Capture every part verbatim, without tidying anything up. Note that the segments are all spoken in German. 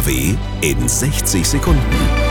N W in sechzig Sekunden.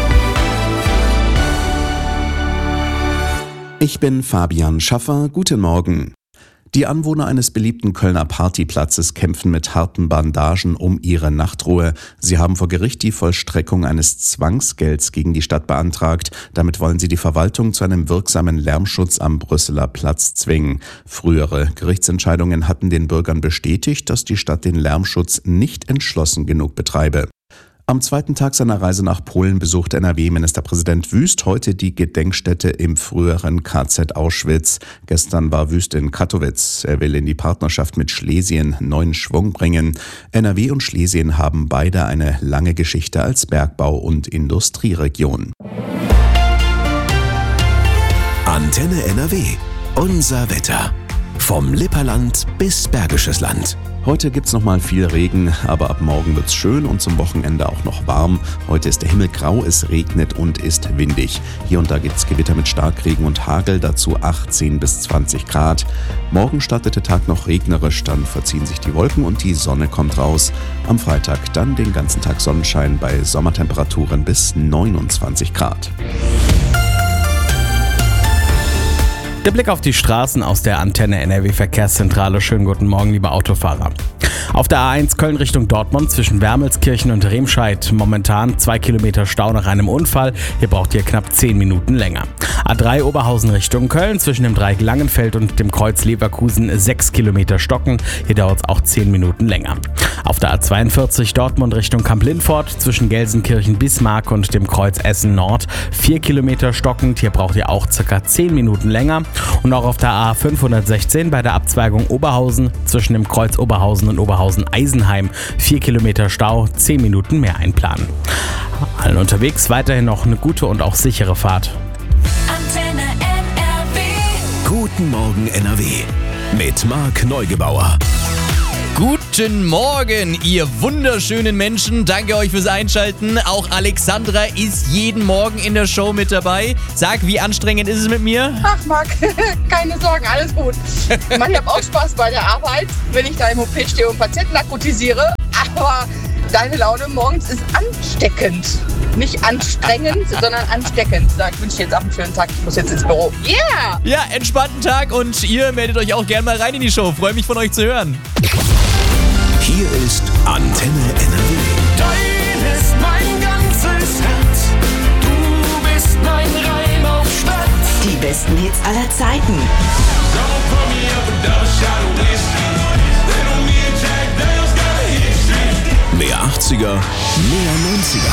Ich bin Fabian Schaffer, guten Morgen. Die Anwohner eines beliebten Kölner Partyplatzes kämpfen mit harten Bandagen um ihre Nachtruhe. Sie haben vor Gericht die Vollstreckung eines Zwangsgelds gegen die Stadt beantragt. Damit wollen sie die Verwaltung zu einem wirksamen Lärmschutz am Brüsseler Platz zwingen. Frühere Gerichtsentscheidungen hatten den Bürgern bestätigt, dass die Stadt den Lärmschutz nicht entschlossen genug betreibe. Am zweiten Tag seiner Reise nach Polen besucht N R W-Ministerpräsident Wüst heute die Gedenkstätte im früheren K Z Auschwitz. Gestern war Wüst in Kattowitz. Er will in die Partnerschaft mit Schlesien neuen Schwung bringen. N R W und Schlesien haben beide eine lange Geschichte als Bergbau- und Industrieregion. Antenne N R W. Unser Wetter. Vom Lipperland bis Bergisches Land. Heute gibt's noch mal viel Regen, aber ab morgen wird's schön und zum Wochenende auch noch warm. Heute ist der Himmel grau, es regnet und ist windig. Hier und da gibt's Gewitter mit Starkregen und Hagel, dazu achtzehn bis zwanzig Grad. Morgen startet der Tag noch regnerisch, dann verziehen sich die Wolken und die Sonne kommt raus. Am Freitag dann den ganzen Tag Sonnenschein bei Sommertemperaturen bis neunundzwanzig Grad. Der Blick auf die Straßen aus der Antenne N R W Verkehrszentrale. Schönen guten Morgen, liebe Autofahrer. Auf der A eins Köln Richtung Dortmund zwischen Wermelskirchen und Remscheid momentan zwei Kilometer Stau nach einem Unfall. Hier braucht ihr knapp zehn Minuten länger. A drei Oberhausen Richtung Köln zwischen dem Dreieck Langenfeld und dem Kreuz Leverkusen sechs Kilometer stocken. Hier dauert es auch zehn Minuten länger. Auf der A zweiundvierzig Dortmund Richtung Kamp-Lindfort zwischen Gelsenkirchen-Bismarck und dem Kreuz Essen Nord vier Kilometer stockend. Hier braucht ihr auch circa zehn Minuten länger. Und auch auf der A fünfhundertsechzehn bei der Abzweigung Oberhausen zwischen dem Kreuz Oberhausen und Oberhausen-Eisenheim vier Kilometer Stau, zehn Minuten mehr einplanen. Allen unterwegs weiterhin noch eine gute und auch sichere Fahrt. Antenne N R W. Guten Morgen N R W mit Marc Neugebauer. Guten Morgen, ihr wunderschönen Menschen. Danke euch fürs Einschalten. Auch Alexandra ist jeden Morgen in der Show mit dabei. Sag, wie anstrengend ist es mit mir? Ach, Marc, keine Sorgen, alles gut. Ich meine, ich habe auch Spaß bei der Arbeit, wenn ich da im O P stehe und Patienten narkotisiere. Aber deine Laune morgens ist ansteckend. Nicht anstrengend, sondern ansteckend. Da wünsche ich jetzt auch einen schönen Tag. Ich muss jetzt ins Büro. Yeah! Ja, entspannten Tag und ihr meldet euch auch gerne mal rein in die Show. Freue mich von euch zu hören. Hier ist Antenne N R W. Dein ist mein ganzes Herz. Du bist mein Reim auf Stadt. Die besten Hits aller Zeiten. Mehr achtziger, mehr neunziger.